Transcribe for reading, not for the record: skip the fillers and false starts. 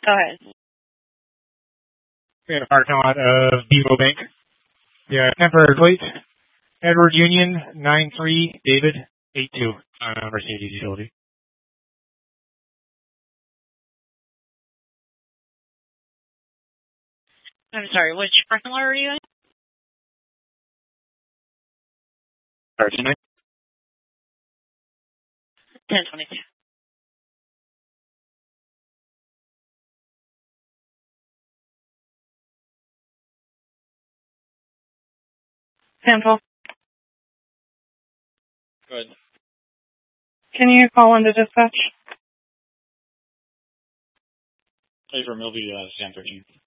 Go ahead. In a parking lot of Depot Bank. Yeah, temporary plate. Edward Union 93 David 82 Mercedes utility. I'm sorry, which parking lot are you in? Parking lot. 1022. Sample. Good. Can you call into dispatch? Hey, for Milby, Sam 13.